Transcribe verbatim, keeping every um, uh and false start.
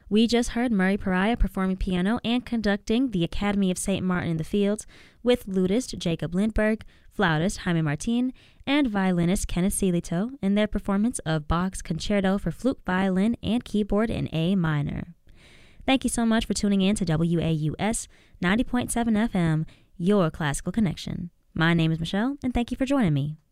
We just heard Murray Pariah performing piano and conducting the Academy of Saint Martin in the Fields with lutist Jacob Lindberg, flautist Jaime Martin, and violinist Kenneth Cielito in their performance of Bach's Concerto for Flute, Violin, and Keyboard in A minor. Thank you so much for tuning in to W A U S ninety point seven F M, your classical connection. My name is Michelle, and thank you for joining me.